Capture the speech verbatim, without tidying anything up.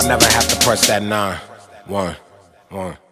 Never have to press that nine. One, one.